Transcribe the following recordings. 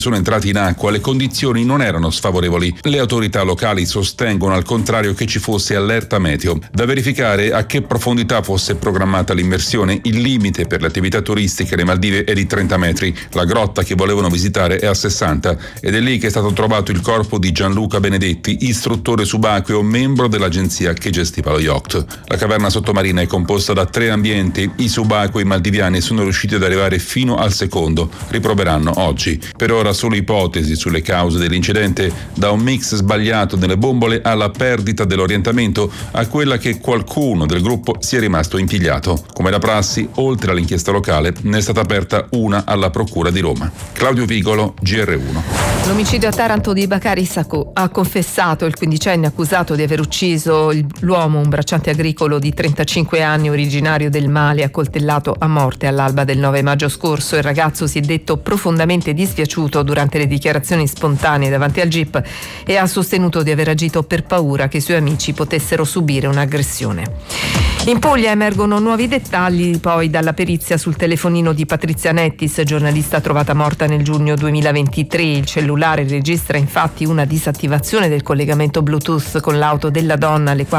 sono entrati in acqua, le condizioni non erano sfavorevoli. Le autorità locali sostengono al contrario che ci fosse allerta meteo. Da verificare a che profondità fosse programmata l'immersione. Il limite per le attività turistiche alle Maldive è di 30 metri. La grotta che volevano visitare è a 60 ed è lì che è stato trovato il corpo di Gianluca Benedetti, istruttore subacqueo, membro dell'agenzia che gestiva lo yacht. La caverna sottomarina è composta da 3 ambienti. I subacquei maldiviani sono riusciti ad arrivare fino al secondo. Riproveranno oggi. Per ora solo ipotesi sulle cause dell'incidente, da un mix sbagliato nelle bombole alla perdita dell'orientamento a quella che qualcuno del gruppo sia rimasto impigliato. Come da prassi, oltre all'inchiesta locale, ne è stata aperta una alla Procura di Roma. Claudio Vigolo, GR1. L'omicidio a Taranto di Bakari Sacco. Ha confessato il 15enne accusato di aver ucciso l'uomo, un bracciante agricolo di 35 anni originario del Mali, accoltellato a morte all'alba del 9 maggio scorso. Il ragazzo si è detto profondamente dispiaciuto durante le dichiarazioni spontanee davanti al GIP e ha sostenuto di aver agito per paura che i suoi amici potessero subire un'aggressione. In Puglia emergono nuovi dettagli poi dalla perizia sul telefonino di Patrizia Nettis, giornalista trovata morta nel giugno 2023. Il cellulare registra infatti una disattivazione del collegamento Bluetooth con l'auto della donna alle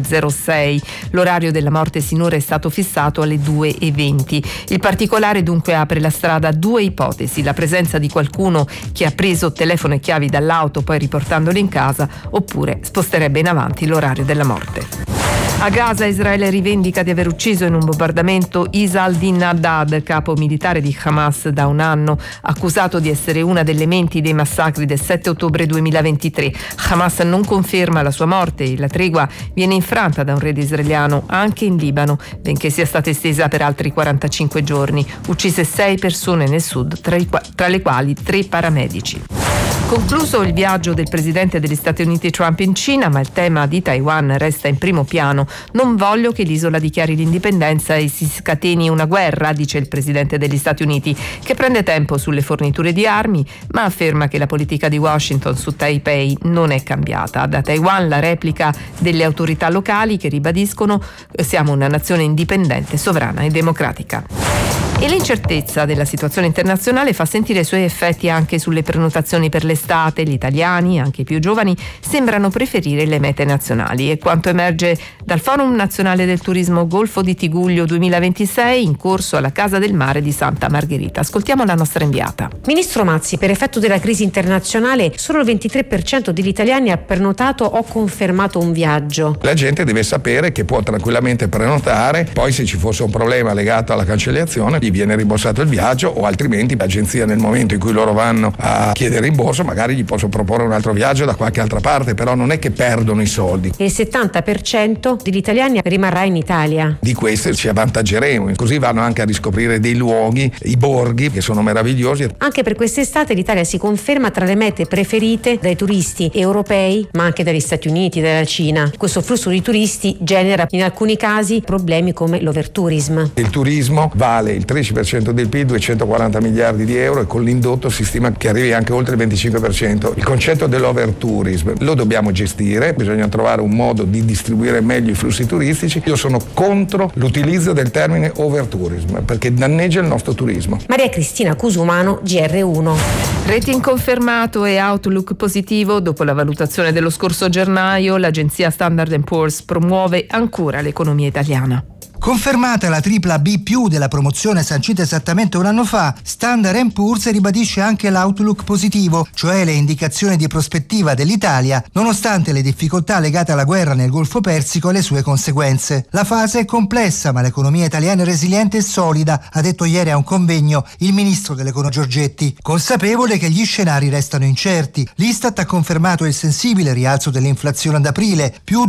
4:06. L'orario della morte sinora è stato fissato alle 2:20. Il particolare dunque apre la strada a 2 ipotesi: la presenza di qualcuno che ha preso telefono e chiavi dall'auto poi riportandole in casa, oppure sposterebbe in avanti l'orario della morte. A Gaza Israele rivendica di aver ucciso in un bombardamento Isa al-Din Haddad, capo militare di Hamas da un anno, accusato di essere una delle menti dei massacri del 7 ottobre 2023. Hamas non conferma la sua morte e la tregua viene infranta da un raid israeliano anche in Libano, benché sia stata estesa per altri 45 giorni. Uccise 6 persone nel sud, tra le quali 3 paramedici. Concluso il viaggio del presidente degli Stati Uniti Trump in Cina, ma il tema di Taiwan resta in primo piano. Non voglio che l'isola dichiari l'indipendenza e si scateni una guerra, dice il presidente degli Stati Uniti, che prende tempo sulle forniture di armi, ma afferma che la politica di Washington su Taipei non è cambiata. Da Taiwan la replica delle autorità locali che ribadiscono: siamo una nazione indipendente, sovrana e democratica. E l'incertezza della situazione internazionale fa sentire i suoi effetti anche sulle prenotazioni per l'estate. Gli italiani, anche i più giovani, sembrano preferire le mete nazionali. E quanto emerge dal Forum Nazionale del Turismo Golfo di Tiguglio 2026 in corso alla Casa del Mare di Santa Margherita. Ascoltiamo la nostra inviata. Ministro Mazzi, per effetto della crisi internazionale solo il 23% degli italiani ha prenotato o confermato un viaggio. La gente deve sapere che può tranquillamente prenotare, poi se ci fosse un problema legato alla cancellazione gli viene rimborsato il viaggio, o altrimenti l'agenzia nel momento in cui loro vanno a chiedere rimborso magari gli posso proporre un altro viaggio da qualche altra parte, però non è che perdono i soldi. E il 70% degli italiani rimarrà in Italia. Di queste ci avvantaggeremo, così vanno anche a riscoprire dei luoghi, i borghi che sono meravigliosi. Anche per quest'estate l'Italia si conferma tra le mete preferite dai turisti europei, ma anche dagli Stati Uniti, dalla Cina. Questo flusso di turisti genera in alcuni casi problemi come l'overtourism. Il turismo vale il 13% del PIL, 240 miliardi di euro, e con l'indotto si stima che arrivi anche oltre il 25%. Il concetto dell'overtourism lo dobbiamo gestire, bisogna trovare un modo di distribuire meglio i flussi turistici. Io sono contro l'utilizzo del termine overtourism perché danneggia il nostro turismo. Maria Cristina Cusumano, GR1. Rating confermato e outlook positivo. Dopo la valutazione dello scorso gennaio, l'agenzia Standard & Poor's promuove ancora l'economia italiana. Confermata la tripla B+ della promozione sancita esattamente un anno fa, Standard & Poor's ribadisce anche l'outlook positivo, cioè le indicazioni di prospettiva dell'Italia, nonostante le difficoltà legate alla guerra nel Golfo Persico e le sue conseguenze. La fase è complessa, ma l'economia italiana è resiliente e solida, ha detto ieri a un convegno il ministro dell'economia Giorgetti. Consapevole che gli scenari restano incerti, l'Istat ha confermato il sensibile rialzo dell'inflazione ad aprile, più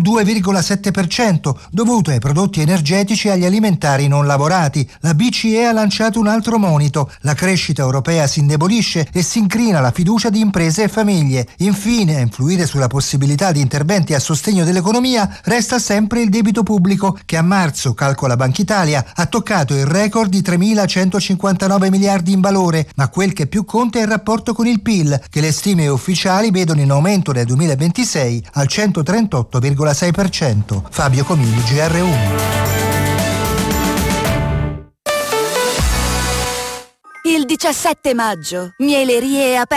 2,7%, dovuto ai prodotti energetici e agli alimentari non lavorati. La BCE ha lanciato un altro monito. La crescita europea si indebolisce e si incrina la fiducia di imprese e famiglie. Infine, a influire sulla possibilità di interventi a sostegno dell'economia resta sempre il debito pubblico, che a marzo, calcola Banca Italia, ha toccato il record di 3.159 miliardi in valore, ma quel che più conta è il rapporto con il PIL, che le stime ufficiali vedono in aumento nel 2026 al 138,6%. Fabio Comini, GR1. Il 17 maggio, Mielerie